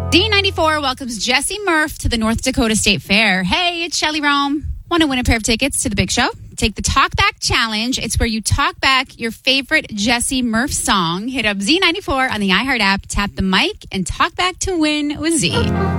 D94 welcomes Jesse Murph to the North Dakota State Fair. Hey, it's Shelly Rome. Want to win a pair of tickets to the big show? Take the Talk Back Challenge. It's where you talk back your favorite Jesse Murph song. Hit up Z94 on the iHeart app, tap the mic, and talk back to win with Z.